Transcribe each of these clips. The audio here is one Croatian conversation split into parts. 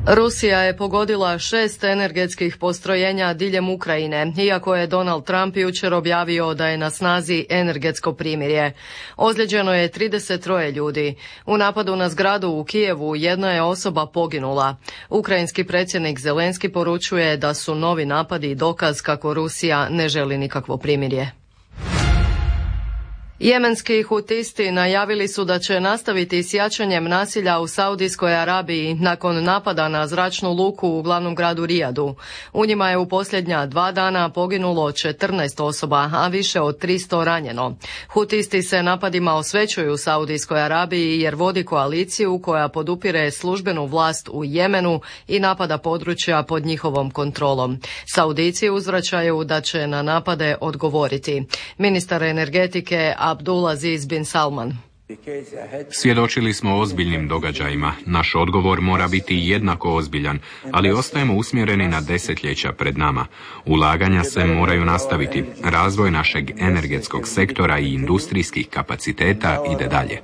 Rusija je pogodila 6 energetskih postrojenja diljem Ukrajine, iako je Donald Trump jučer objavio da je na snazi energetsko primirje. Ozlijeđeno je 33 ljudi. U napadu na zgradu u Kijevu jedna je osoba poginula. Ukrajinski predsjednik Zelenski poručuje da su novi napadi dokaz kako Rusija ne želi nikakvo primirje. Jemenski hutisti najavili su da će nastaviti s jačanjem nasilja u Saudijskoj Arabiji nakon napada na zračnu luku u glavnom gradu Rijadu. U njima je u posljednja 2 dana poginulo 14 osoba, a više od 300 ranjeno. Hutisti se napadima osvećuju u Saudijskoj Arabiji jer vodi koaliciju koja podupire službenu vlast u Jemenu i napada područja pod njihovom kontrolom. Saudijci uzvraćaju da će na napade odgovoriti. Ministar energetike Abdulaziz bin Salman. Svjedočili smo ozbiljnim događajima. Naš odgovor mora biti jednako ozbiljan, ali ostajemo usmjereni na desetljeća pred nama. Ulaganja se moraju nastaviti. Razvoj našeg energetskog sektora i industrijskih kapaciteta ide dalje.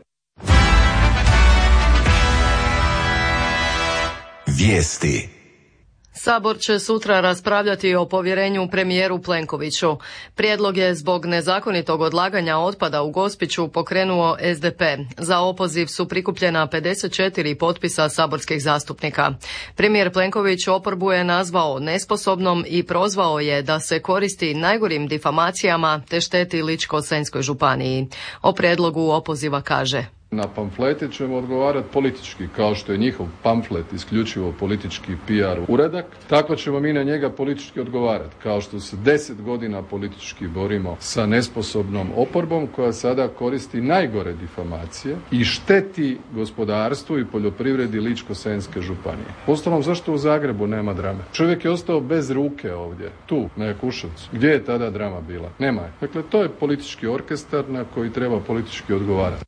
Vijesti. Sabor će sutra raspravljati o povjerenju premijeru Plenkoviću. Prijedlog je zbog nezakonitog odlaganja otpada u Gospiću pokrenuo SDP. Za opoziv su prikupljena 54 potpisa saborskih zastupnika. Premijer Plenković oporbu je nazvao nesposobnom i prozvao je da se koristi najgorim difamacijama te šteti Ličko-senjskoj županiji. O prijedlogu opoziva kaže: Na pamflete ćemo odgovarati politički, kao što je njihov pamflet isključivo politički PR uradak, tako ćemo mi na njega politički odgovarati, kao što se 10 godina politički borimo sa nesposobnom oporbom koja sada koristi najgore difamacije i šteti gospodarstvu i poljoprivredi Ličko-senjske županije. Uostalom, zašto u Zagrebu nema drame? Čovjek je ostao bez ruke ovdje, tu, na Jakuševcu. Gdje je tada drama bila? Nema je. Dakle, to je politički orkestar na koji treba politički odgovarati.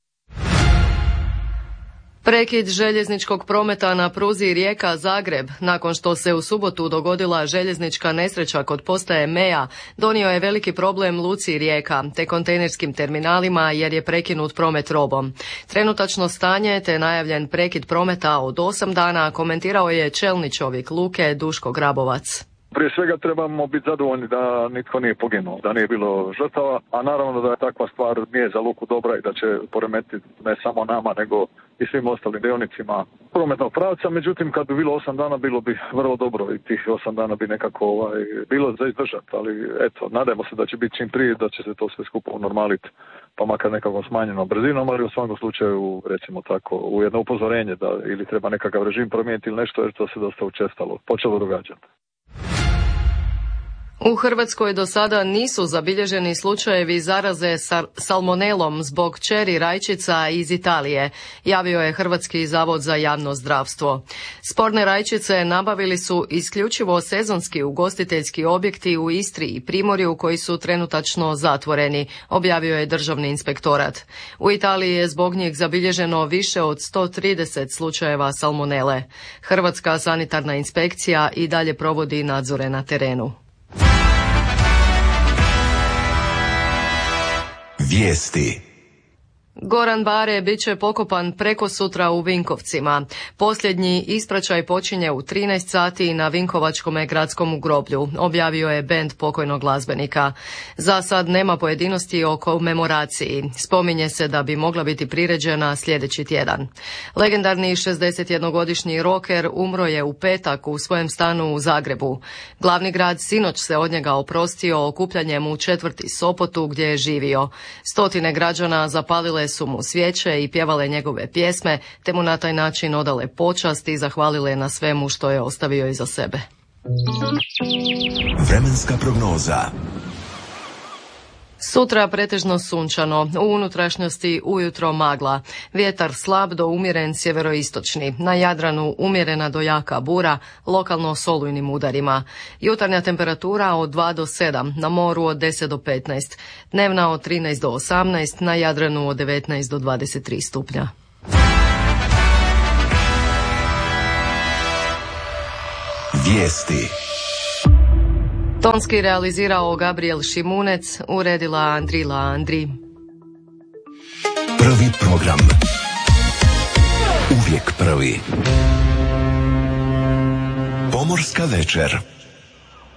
Prekid željezničkog prometa na pruzi Rijeka-Zagreb, nakon što se u subotu dogodila željeznička nesreća kod postaje Meja, donio je veliki problem luci Rijeka te kontejnerskim terminalima jer je prekinut promet robom. Trenutačno stanje te najavljen prekid prometa od 8 dana komentirao je čelni čovjek luke Duško Grabovac. Prije svega trebamo biti zadovoljni da nitko nije poginuo, da nije bilo žrtava, a naravno da je takva stvar nije za luku dobra i da će poremetiti ne samo nama nego i svim ostalim dionicima prometnog pravca. Međutim, kad bi bilo 8 dana bilo bi vrlo dobro i tih 8 dana bi nekako bilo za izdržati, ali eto, nadajmo se da će biti čim prije, da će se to sve skupo unormaliti, pa makar nekako smanjeno brzinom, ali u svakom slučaju, recimo tako, ujedno upozorenje da ili treba nekakav režim promijeniti ili nešto, jer to se dosta učestalo počelo događati. U Hrvatskoj do sada nisu zabilježeni slučajevi zaraze salmonelom zbog kćeri rajčica iz Italije, javio je Hrvatski zavod za javno zdravstvo. Sporne rajčice nabavili su isključivo sezonski ugostiteljski objekti u Istri i Primorju koji su trenutačno zatvoreni, objavio je Državni inspektorat. U Italiji je zbog njih zabilježeno više od 130 slučajeva salmonele. Hrvatska sanitarna inspekcija i dalje provodi nadzore na terenu. Vijesti. Goran Bare bit će pokopan prekosutra u Vinkovcima. Posljednji ispraćaj počinje u 13 sati na Vinkovačkome gradskom groblju, objavio je bend pokojnog glazbenika. Za sad nema pojedinosti o komemoraciji. Spominje se da bi mogla biti priređena sljedeći tjedan. Legendarni 61-godišnji rocker umro je u petak u svojem stanu u Zagrebu. Glavni grad sinoć se od njega oprostio okupljanjem u 4. Sopotu gdje je živio. Stotine građana zapalile su mu svijeće i pjevale njegove pjesme, te mu na taj način odale počast i zahvalile na svemu što je ostavio iza sebe. Vremenska prognoza. Sutra pretežno sunčano, u unutrašnjosti ujutro magla, vjetar slab do umjeren sjeveroistočni, na Jadranu umjerena do jaka bura, lokalno s olujnim udarima. Jutarnja temperatura od 2 do 7, na moru od 10 do 15, dnevna od 13 do 18, na Jadranu od 19 do 23 stupnja. Vijesti. Tonski realizirao Gabriel Šimunec, uredila Andrila Andri. Prvi program. Uvijek prvi. Pomorska večer.